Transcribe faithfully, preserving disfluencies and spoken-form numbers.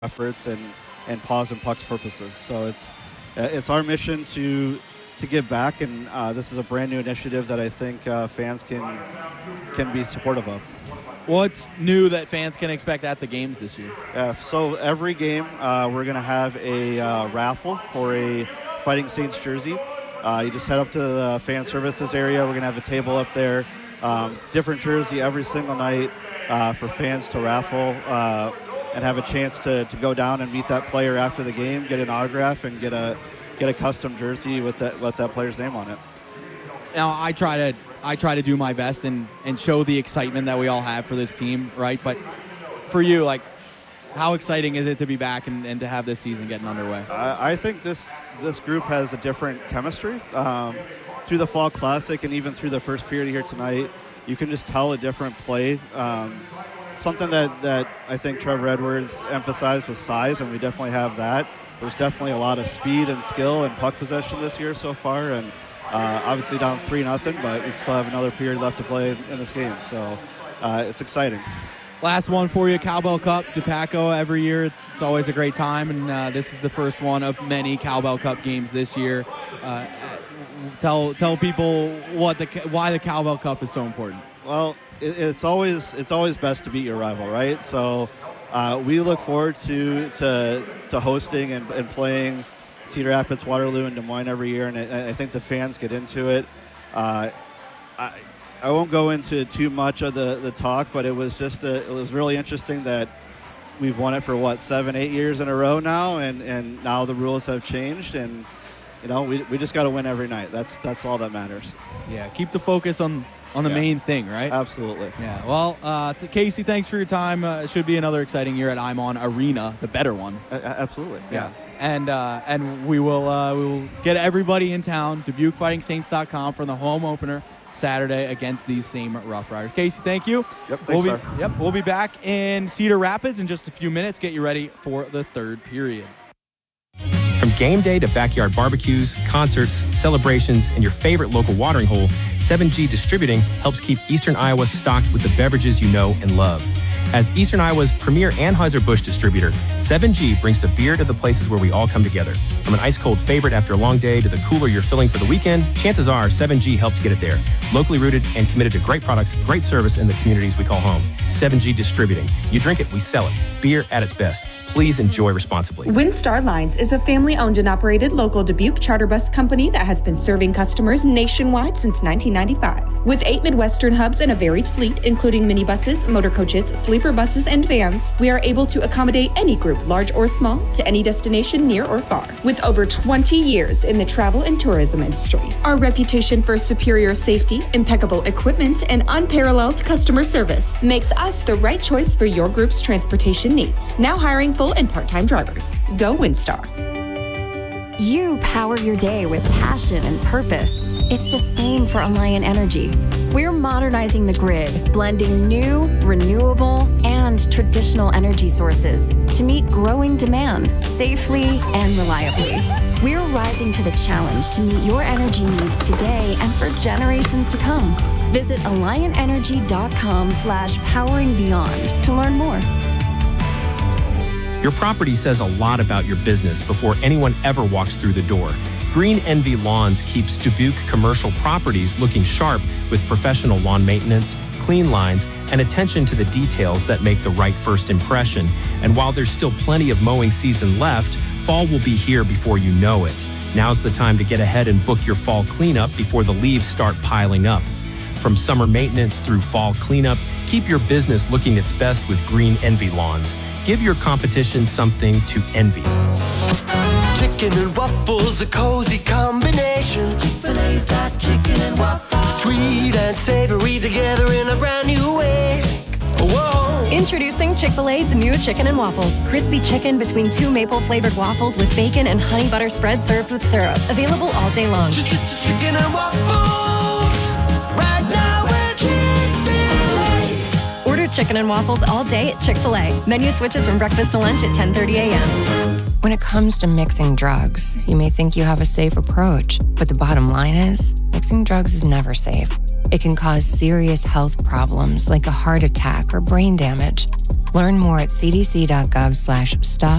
efforts and, and Paws and Pucks purposes. So it's uh, it's our mission to to give back, and uh, this is a brand new initiative that I think uh, fans can can be supportive of. What's new that fans can expect at the games this year? Uh, so every game uh, we're going to have a uh, raffle for a Fighting Saints jersey. Uh, you just head up to the fan services area. We're going to have a table up there. Um, different jersey every single night uh, for fans to raffle uh, and have a chance to, to go down and meet that player after the game, get an autograph, and get a get a custom jersey with that with that player's name on it. Now, I try to I try to do my best and, and show the excitement that we all have for this team, right? But for you, like, how exciting is it to be back and, and to have this season getting underway? I, I think this this group has a different chemistry. Um, through the Fall Classic and even through the first period here tonight, you can just tell a different play. Um, something that, that I think Trevor Edwards emphasized was size, and we definitely have that. There's definitely a lot of speed and skill and puck possession this year so far, and uh, obviously down three nothing, but we still have another period left to play in this game, so uh, it's exciting. Last one for you, Cowbell Cup, Dupaco every year. It's, it's always a great time, and uh, this is the first one of many Cowbell Cup games this year. Uh, tell tell people what the why the Cowbell Cup is so important. Well, it, it's always it's always best to beat your rival, right? So uh, we look forward to to to hosting and, and playing Cedar Rapids, Waterloo, and Des Moines every year, and I, I think the fans get into it. Uh, I, I won't go into too much of the, the talk, but it was just a, it was really interesting that we've won it for what seven, eight years in a row now, and, and now the rules have changed, and you know we we just got to win every night. That's that's all that matters. Yeah, keep the focus on on the yeah. main thing, right? Absolutely. Yeah. Well, uh, Casey, thanks for your time. Uh, it should be another exciting year at Imon Arena, the better one. Uh, absolutely. Yeah. yeah. And uh, and we will uh, we will get everybody in town. Dubuque Fighting Saints dot com for the home opener Saturday against these same Rough Riders. Casey, thank you. Yep, thanks, we'll be, sir. Yep, we'll be back in Cedar Rapids in just a few minutes. Get you ready for the third period. From game day to backyard barbecues, concerts, celebrations, and your favorite local watering hole, seven G Distributing helps keep Eastern Iowa stocked with the beverages you know and love. As Eastern Iowa's premier Anheuser-Busch distributor, seven G brings the beer to the places where we all come together. From an ice-cold favorite after a long day to the cooler you're filling for the weekend, chances are seven G helped get it there. Locally rooted and committed to great products, great service in the communities we call home. seven G Distributing. You drink it, we sell it. Beer at its best. Please enjoy responsibly. Windstar Lines is a family-owned and operated local Dubuque charter bus company that has been serving customers nationwide since nineteen ninety-five. With eight Midwestern hubs and a varied fleet, including minibuses, motor coaches, sleeper buses, and vans, we are able to accommodate any group, large or small, to any destination near or far. With over twenty years in the travel and tourism industry, our reputation for superior safety, impeccable equipment, and unparalleled customer service makes us the right choice for your group's transportation needs. Now hiring full and part-time drivers. Go Windstar. You power your day with passion and purpose. It's the same for Alliant Energy. We're modernizing the grid, blending new, renewable, and traditional energy sources to meet growing demand safely and reliably. We're rising to the challenge to meet your energy needs today and for generations to come. Visit alliant energy dot com slash powering beyond to learn more. Your property says a lot about your business before anyone ever walks through the door. Green Envy Lawns keeps Dubuque commercial properties looking sharp with professional lawn maintenance, clean lines, and attention to the details that make the right first impression. And while there's still plenty of mowing season left, fall will be here before you know it. Now's the time to get ahead and book your fall cleanup before the leaves start piling up. From summer maintenance through fall cleanup, keep your business looking its best with Green Envy Lawns. Give your competition something to envy. Chicken and waffles, a cozy combination. Chick-fil-A's got chicken and waffles. Sweet and savory together in a brand new way. Whoa. Introducing Chick-fil-A's new chicken and waffles. Crispy chicken between two maple-flavored waffles with bacon and honey butter spread served with syrup. Available all day long. Chicken and waffles. Right now we're Chick-fil-A. Order chicken and waffles all day at Chick-fil-A. Menu switches from breakfast to lunch at ten thirty a.m. When it comes to mixing drugs, you may think you have a safe approach, but the bottom line is, mixing drugs is never safe. It can cause serious health problems like a heart attack or brain damage. Learn more at c d c dot gov slash stop